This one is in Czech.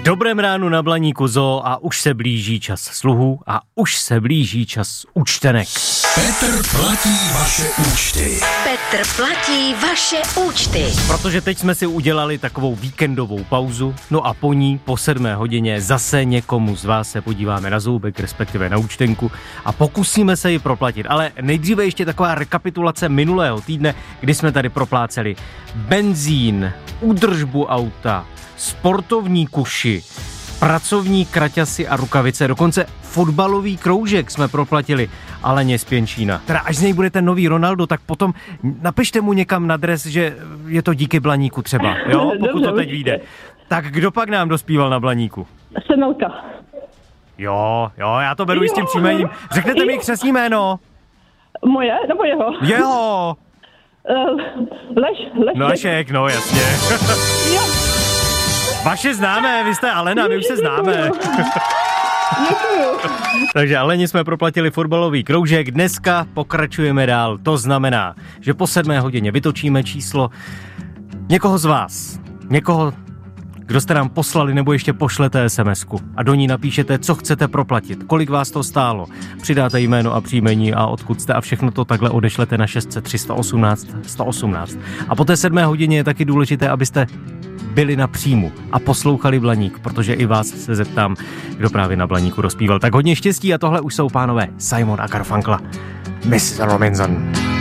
Dobrém ránu na Blaníku Zoo a už se blíží čas sluhů a už se blíží čas účtenek. Petr platí vaše účty. Petr platí vaše účty. Protože teď jsme si udělali takovou víkendovou pauzu, no a po ní, po 7 hodině, zase někomu z vás se podíváme na zoubek, respektive na účtenku a pokusíme se ji proplatit. Ale nejdříve ještě taková rekapitulace minulého týdne, kdy jsme tady propláceli benzín, údržbu auta, sportovní kuši, pracovní kraťasy a rukavice, dokonce fotbalový kroužek jsme proplatili Aleně z Pěnčína. Teda až z něj bude ten nový Ronaldo, tak potom napište mu někam na dres, že je to díky Blaníku třeba, jo, pokud to teď vyjde. Tak kdo pak nám dospíval na Blaníku? Semelka. Jo, já to beru i s tím příjmením. Řeknete mi křestní jméno? Moje, nebo jeho? Jeho. Lešek, no jasně. Jo. Vaše známé, vy jste Alena, my už se známe. Děkuju. Takže Aleně jsme proplatili fotbalový kroužek, dneska pokračujeme dál. To znamená, že po 7 hodině vytočíme číslo někoho z vás, někoho, kdo jste nám poslali nebo ještě pošlete SMS-ku a do ní napíšete, co chcete proplatit, kolik vás to stálo. Přidáte jméno a příjmení a odkud jste a všechno to takhle odešlete na 600 318 118. A po té 7 hodině je taky důležité, abyste byli na příjmu a poslouchali Blaník, protože i vás se zeptám, kdo právě na Blaníku rozpíval. Tak hodně štěstí a tohle už jsou pánové Simon a Garfunkel. Mrs. Robinson.